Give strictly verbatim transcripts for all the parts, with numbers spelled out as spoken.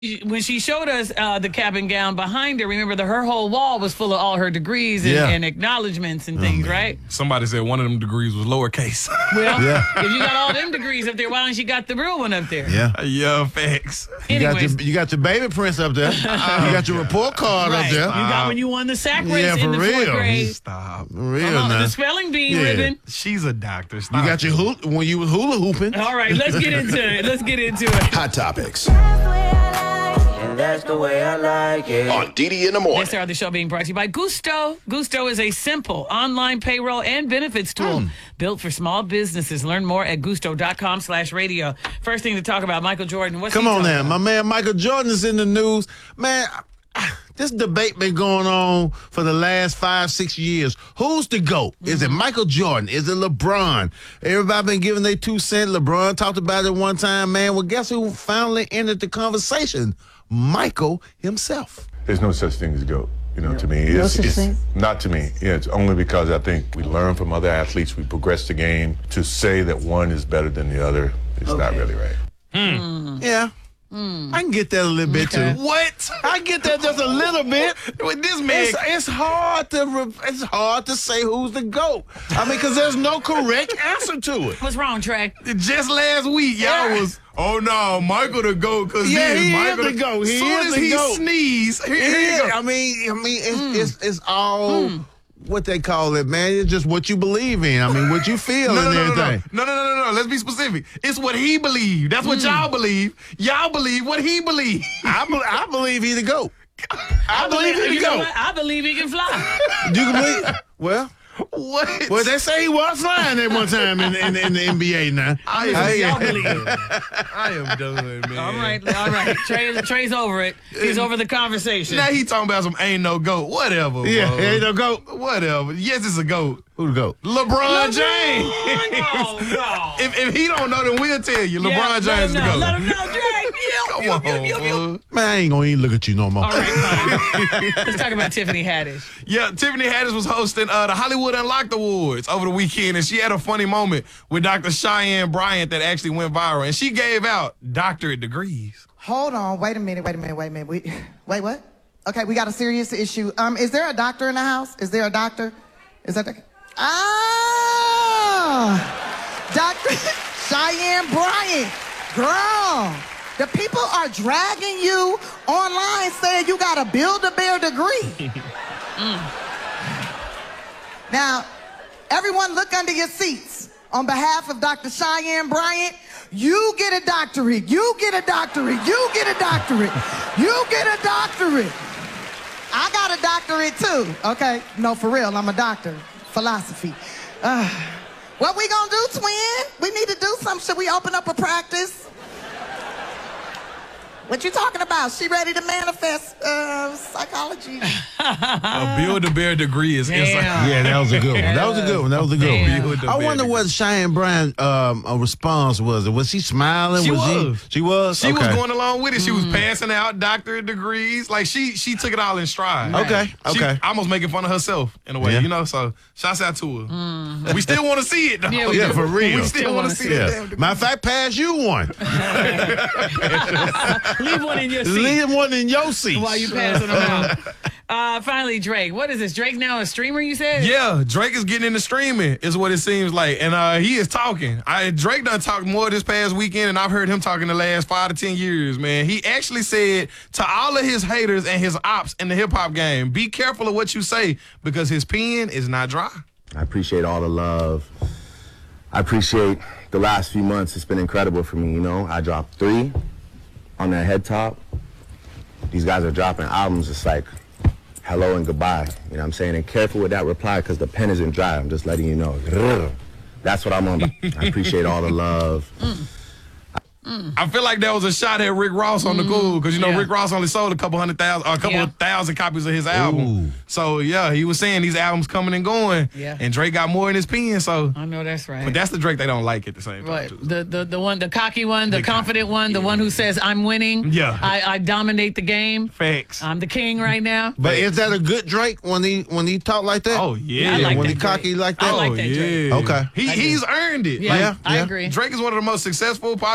when she showed us uh, the cap and gown behind her, remember that her whole wall was full of all her degrees and, Yeah. and acknowledgments and things, right? Somebody said one of them degrees was lowercase. Well, Yeah. if you got all them degrees up there, why don't you got the real one up there? Yeah. yeah, facts. You got, Anyways, your, you got your baby prince up there. You got your report card right. up there. You got when you won the sack race Yeah, in for the fourth real. grade. Stop. Real Uh-huh, now. the spelling bee Yeah. ribbon. She's a doctor. You Stop. got your hula, when you was hula hooping. All right, let's get into it. Let's get into it. Hot Topics And that's the way I like it. on D D in the morning. This hour of the show being brought to you by Gusto. Gusto is a simple online payroll and benefits tool built for small businesses. Learn more at gusto.com slash radio. First thing to talk about, Michael Jordan. What's Come he on talking now. about? My man Michael Jordan is in the news. Man, this debate been going on for the last five, six years. Who's the GOAT? Is it Michael Jordan? Is it LeBron? Everybody been giving their two cents. LeBron talked about it one time, man. Well, guess who finally entered the conversation? Michael himself. There's no such thing as GOAT. You know, to me, it's, such it's thing? not to me. Yeah, it's only because I think we learn from other athletes, we progress the game. To say that one is better than the other is not really right. Yeah. I can get that a little bit Okay. too. What? I get that just a little bit. With this man, It's, it's hard to re- it's hard to say who's the GOAT. I mean, because there's no correct answer to it. What's wrong, Trey? just last week, y'all Yeah. was, oh no, Michael the GOAT. Because Yeah, this, he is Michael the GOAT. He soon is as the he GOAT. sneeze, here, here you Yeah, go. I mean, I mean, it's it's, it's all what they call it, man. It's just what you believe in. I mean, what you feel No, no, and no, no, no, everything. no, no, no, no, no. Let's be specific. It's what he believed. That's what y'all believe. Y'all believe what he believed. I, be- I believe he the GOAT. I believe he You the know GOAT. what? I believe he can fly. You can believe? Well, What? well, they say he was flying at one time in, in, in the N B A now. I am, I- Y'all believe it. I am done, man. All right, all right. Trey, Trey's over it. He's over the conversation. Now he talking about some ain't no GOAT. Whatever. Yeah, bro. he ain't no GOAT. Whatever. Yes, it's a GOAT. Who the GOAT? LeBron, James. No, no. If, if he don't know, then we'll tell you. LeBron Yeah, James let is him the know. GOAT. Let him know, Trey. Come You, on, you, you, you, you. bro. Man, I ain't gonna even look at you no more. All right, fine. Let's talk about Tiffany Haddish. Yeah, Tiffany Haddish was hosting uh, the Hollywood Unlocked Awards over the weekend, and she had a funny moment with Doctor Cheyenne Bryant that actually went viral, and she gave out doctorate degrees. Hold on. Wait a minute. Wait a minute. Wait a minute. We, wait, what? Okay, we got a serious issue. Um, is there a doctor in the house? Is there a doctor? Is that the... Ah! Doctor Cheyenne Bryant. Girl, the people are dragging you online saying you got a Build-A-Bear degree. Now, everyone look under your seats. On behalf of Doctor Cheyenne Bryant, you get a doctorate. You get a doctorate. You get a doctorate. You get a doctorate. I got a doctorate too. Okay, no, for real, I'm a doctor. Philosophy. Uh, what we gonna do, twin? We need to do something. Should we open up a practice? What you talking about? She ready to manifest uh, psychology. A Build-A-Bear degree is insane. Damn. Yeah, that was a good one. That was a good one. That was a good Damn. one. I wonder what Cheyenne Bryant um, a response was. Was she smiling? She was. was. She, she was. She was Okay. going along with it. She was passing out doctorate degrees. Like, she she took it all in stride. Okay, She okay. almost making fun of herself in a way, Yeah. you know? So, shouts out to her. We still want to see it, though. Yeah, we Yeah, do. for real. We still want to see it. Yeah. Damn degree. Matter of fact, pass you one. Leave one in your seat Leave one in your seat. while you passing them out. Uh, finally, Drake. What is this? Drake now a streamer, you said? Yeah, Drake is getting into streaming, is what it seems like. And uh, he is talking. I Drake done talked more this past weekend, and I've heard him talking the last five to ten years, man. He actually said to all of his haters and his ops in the hip-hop game, be careful of what you say because his pen is not dry. I appreciate all the love. I appreciate the last few months. It's been incredible for me, you know. I dropped three on that head top. These guys are dropping albums. It's like hello and goodbye. You know what I'm saying? And careful with that reply because the pen isn't dry. I'm just letting you know. That's what I'm on. I appreciate all the love. I feel like that was a shot at Rick Ross on the cool because, you know, Yeah. Rick Ross only sold a couple hundred thousand, or a couple Yeah. of thousand copies of his album. Ooh. So, yeah, he was saying these albums coming and going, Yeah. and Drake got more in his pen. So, I know that's right. but that's the Drake they don't like at the same time. Right. too. The, the the one, the cocky one, the, The confident one, the one who says, I'm winning. Yeah. I, I dominate the game. Facts. I'm the king right now. But is that a good Drake when he when he talk like that? Oh, yeah. I like when that he cocky Drake. like that? I like Oh, that Drake. yeah. Okay. He, I do. he's earned it. Yeah, Like, I yeah. agree. Drake is one of the most successful, popular rappers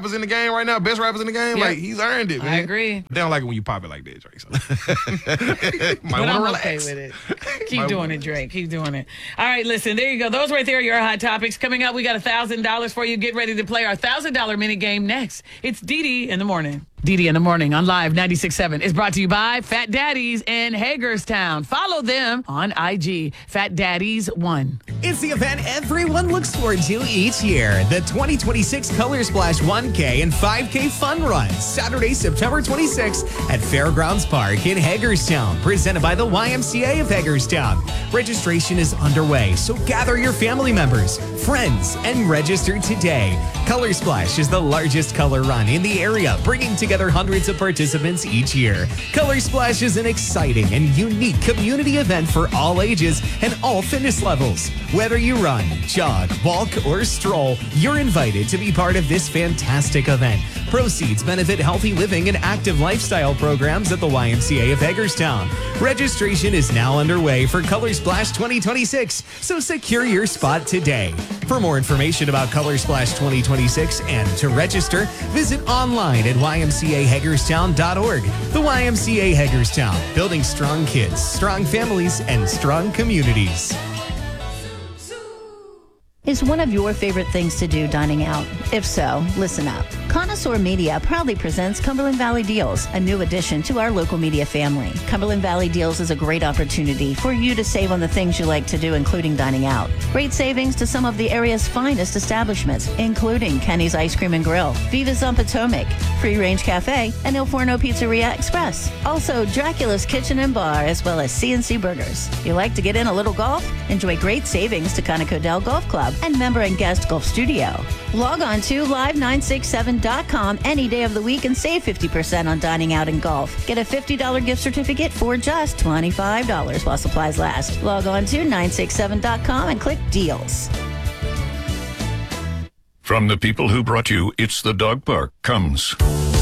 rappers in the game right now, best rappers in the game. Yep. Like, he's earned it, man. I agree. They don't like it when you pop it like that, Drake. So. Might But want I'm to okay relax. with it. Keep Might doing wanna- it, Drake. Keep doing it. All right, listen, there you go. Those right there are your hot topics. Coming up, we got one thousand dollars for you. Get ready to play our one thousand dollars minute game next. It's Dee Dee in the morning. Dee Dee in the morning on Live ninety-six point seven is brought to you by Fat Daddies in Hagerstown. Follow them on I G, Fat Daddies one. It's the event everyone looks forward to each year. The twenty twenty-six Color Splash one K and five K Fun Run. Saturday, September twenty-sixth at Fairgrounds Park in Hagerstown. Presented by the Y M C A of Hagerstown. Registration is underway, so gather your family members, friends, and register today. Color Splash is the largest color run in the area, bringing together hundreds of participants each year. Color Splash is an exciting and unique community event for all ages and all fitness levels. Whether you run, jog, walk, or stroll, you're invited to be part of this fantastic event. Proceeds benefit healthy living and active lifestyle programs at the Y M C A of Hagerstown. Registration is now underway for Color Splash twenty twenty-six, so secure your spot today. For more information about Color Splash twenty twenty-six and to register, visit online at y m c a hagerstown dot org. The Y M C A Hagerstown, building strong kids, strong families, and strong communities. Is one of your favorite things to do dining out? If so, listen up. Connoisseur Media proudly presents Cumberland Valley Deals, a new addition to our local media family. Cumberland Valley Deals is a great opportunity for you to save on the things you like to do, including dining out. Great savings to some of the area's finest establishments, including Kenny's Ice Cream and Grill, Viva's on Potomac, Free Range Cafe, and Il Forno Pizzeria Express. Also, Dracula's Kitchen and Bar, as well as C and C Burgers. You like to get in a little golf? Enjoy great savings to Conoco Dell Golf Club and member and guest golf studio. Log on to live nine six seven dot com any day of the week and save fifty percent on dining out and golf. Get a fifty dollars gift certificate for just twenty-five dollars while supplies last. Log on to nine six seven dot com and click deals. From the people who brought you It's the Dog Park comes